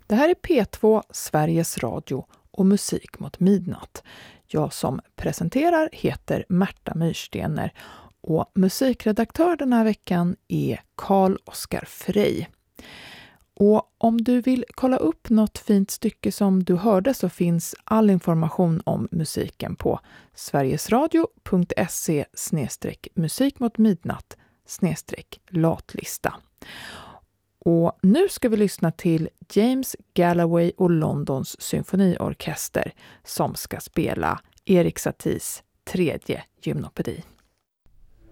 Det här är P2 Sveriges Radio och Musik mot midnatt. Jag som presenterar heter Märta Myrstener och musikredaktör den här veckan är Carl-Oskar Frey. Och om du vill kolla upp något fint stycke som du hörde så finns all information om musiken på sverigesradio.se/musikmotmidnatt/latlista. Och nu ska vi lyssna till James Galloway och Londons symfoniorkester som ska spela Erik Saties tredje gymnopedi.